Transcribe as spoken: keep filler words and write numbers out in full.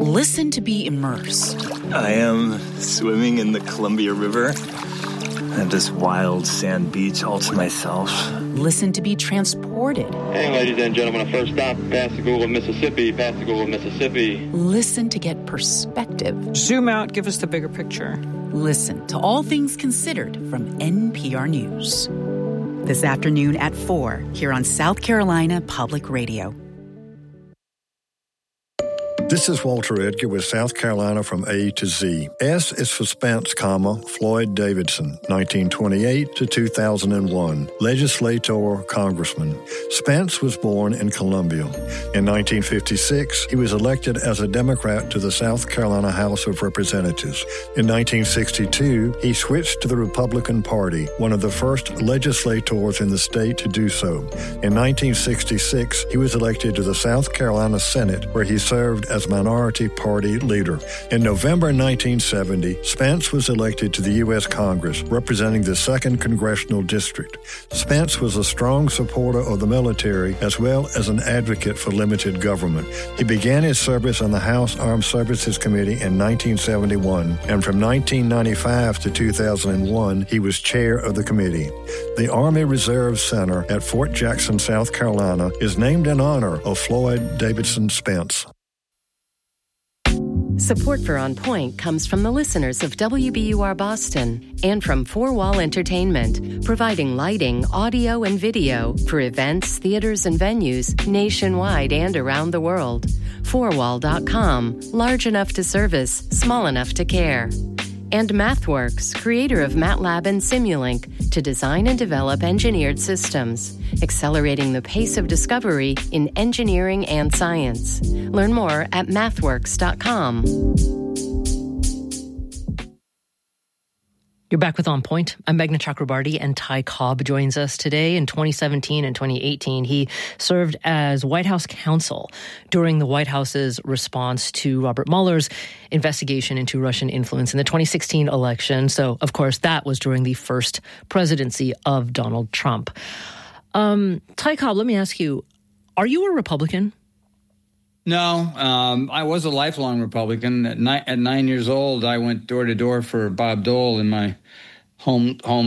Listen to be immersed. I am swimming in the Columbia River. I have this wild sand beach all to myself. Listen to be transported. Hey, ladies and gentlemen, a first stop, Pascagoula, Mississippi, Pascagoula, Mississippi. Listen to get perspective. Zoom out, give us the bigger picture. Listen to All Things Considered from N P R News. This afternoon at four, here on South Carolina Public Radio. This is Walter Edgar with South Carolina from A to Z. S is for Spence, comma, Floyd Davidson, nineteen twenty-eight to two thousand one, legislator, congressman. Spence was born in Columbia. In nineteen fifty-six, he was elected as a Democrat to the South Carolina House of Representatives. In nineteen sixty-two, he switched to the Republican Party, one of the first legislators in the state to do so. In nineteen sixty-six, he was elected to the South Carolina Senate, where he served as as minority party leader. In November nineteen seventy, Spence was elected to the U S Congress, representing the second Congressional District. Spence was a strong supporter of the military as well as an advocate for limited government. He began his service on the House Armed Services Committee in nineteen seventy-one, and from nineteen ninety-five to two thousand one, he was chair of the committee. The Army Reserve Center at Fort Jackson, South Carolina, is named in honor of Floyd Davidson Spence. Support for On Point comes from the listeners of W B U R Boston and from Four Wall Entertainment, providing lighting, audio, and video for events, theaters, and venues nationwide and around the world. four wall dot com, large enough to service, small enough to care. And MathWorks, creator of MATLAB and Simulink, to design and develop engineered systems, accelerating the pace of discovery in engineering and science. Learn more at mathworks dot com. You're back with On Point. I'm Meghna Chakrabarty, and Ty Cobb joins us today. In twenty seventeen and twenty eighteen, he served as White House counsel during the White House's response to Robert Mueller's investigation into Russian influence in the twenty sixteen election. So, of course, that was during the first presidency of Donald Trump. Um, Ty Cobb, let me ask you, are you a Republican? No, um, I was a lifelong Republican. At, ni- at nine years old, I went door to door for Bob Dole in my home home.